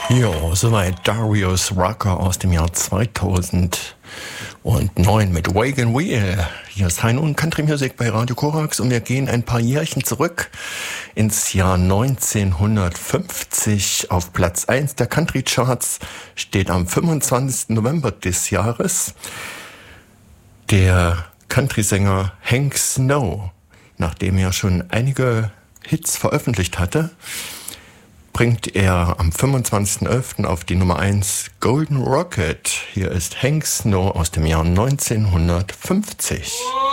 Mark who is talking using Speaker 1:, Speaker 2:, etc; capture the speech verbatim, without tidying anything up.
Speaker 1: Ja, soweit Darius Rucker aus dem Jahr zweitausendneun mit Wagon Wheel. Hier ist Heino und Country Music bei Radio Korax und wir gehen ein paar Jährchen zurück ins Jahr neunzehnhundertfünfzig. Auf Platz eins der Country Charts steht am fünfundzwanzigsten November des Jahres der Country-Sänger Hank Snow. Nachdem er schon einige Hits veröffentlicht hatte, bringt er am fünfundzwanzigsten elften auf die Nummer eins Golden Rocket. Hier ist Hank Snow aus dem Jahr neunzehnhundertfünfzig.